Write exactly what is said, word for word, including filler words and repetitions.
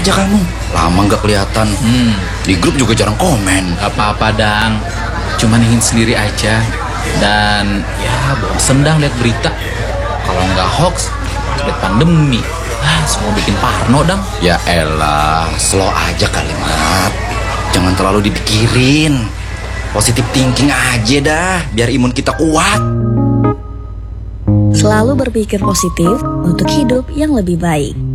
aja kamu. Lama nggak kelihatan. Hmm. Di grup juga jarang komen. Gak apa-apa, Dang. Cuman ingin sendiri aja. Dan ya bosen Dang lihat berita. Kalau nggak hoax, lihat pandemi. Ah, semua bikin parno, Dang. Ya elah, slow aja kalimat. Jangan terlalu dipikirin. Positif thinking aja dah, biar imun kita kuat. Selalu berpikir positif untuk hidup yang lebih baik.